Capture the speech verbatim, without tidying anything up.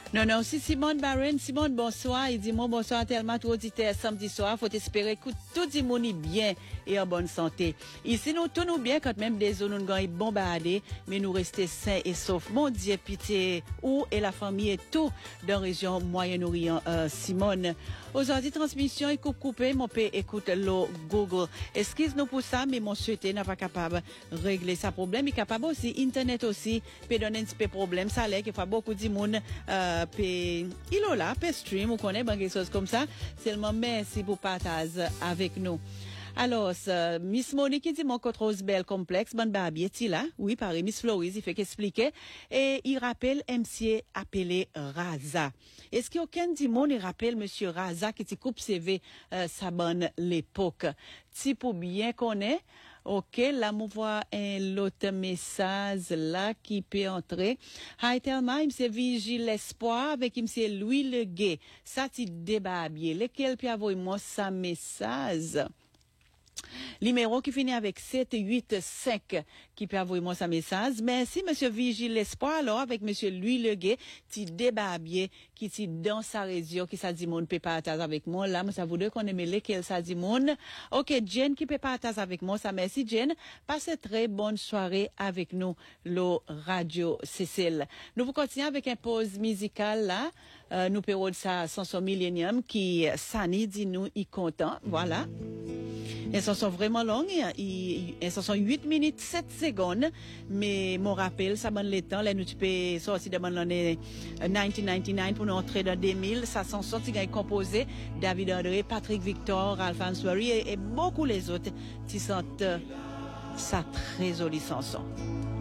Non, non, si Simone Barron, Simone, bonsoir. Il dit, moi, bonsoir tellement tout auditeur samedi soir. Faut espérer que tout le monde est bien et en bonne santé. Ici, nous, tout nous bien quand même des zones nous gagnent bombardées, mais nous restons sains et saufs. Mon Dieu, pitié, où est la famille et tout dans la région Moyen-Orient, euh, Simone. Aujourd'hui, transmission est coupée, mon père écoute le Google. Excuse-nous pour ça, mais mon souhaité n'est pas capable de régler ce problème. Il est capable aussi, Internet aussi, peut donner un petit peu de problème. Ça l'est qu'il faut beaucoup de monde, euh, peut, il est là, peut stream, ou connaît, ben, quelque chose comme ça. Seulement, merci pour partager avec nous. Alors, euh, Miss Monique qui dit mon côte rose belle complexe, bonne barbier, ti là? Oui, pareil, Miss Floris, il fait qu'expliquer. Et il rappelle M C appelé Raza. Est-ce qu'il y a aucun dit mon, il rappelle Monsieur Raza qui t'y coupe C V, euh, sa bonne l'époque? Si pour bien connaître, ok, là, me voit un l'autre message là qui peut entrer. Hi, Thelma, il me Vigile l'espoir avec il me Louis Le Gay. Ça, tu débarbier. Lequel peut avoir moi sa message? Numéro qui finit avec sept huit cinq qui peut envoyer moi sa message. Merci, monsieur Vigile L'Espoir, alors, avec monsieur Louis Leguet, petit débarbier, qui ti dans sa région, qui ça dit mon peut partager avec moi. Là, moi, ça voudrait qu'on aime lequel ça dit mon. Ok, Jen qui peut partager avec moi, ça merci, Jen. Passez très bonne soirée avec nous, le Radio Cécile. Nous vous continuons avec une pause musicale, là. Euh, nous payons ça sans son millénium, qui, Sani dit nous, y content. Voilà. Elles sont vraiment longues, elles sont huit minutes sept secondes, mais mon rappel, ça donne le temps, là nous tu peux sortir de l'année dix-neuf quatre-vingt-dix-neuf pour nous entrer dans deux mille, ça sont sortis composés, David André, Patrick Victor, Alphonse Laurie et, et beaucoup les autres qui sont, euh, ça très jolie chanson.